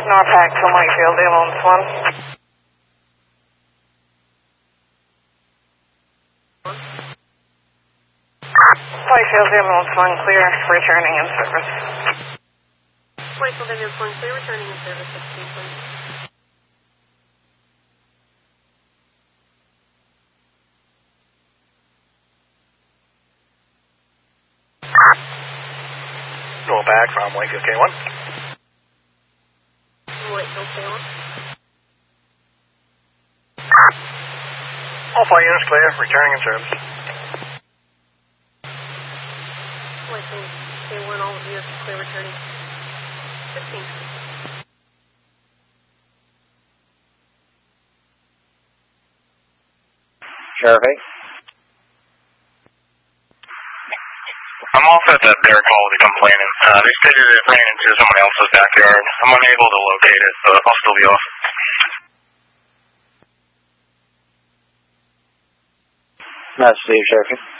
North Hackville, Whitefield, ambulance 1. Whitefield, ambulance 1, clear, returning in service. Whitefield, ambulance 1, clear, returning in service, 16, please. Roll back from Whitefield K1. Whitefield K1. All 5 units clear, returning in service. Whitefield K1, all units clear, returning. 15. Sheriff 8. I'm also at the Bear Call to complain. They stated it ran into someone else's backyard. I'm unable to locate it, but I'll still be off. Mass Steve, Sheriff.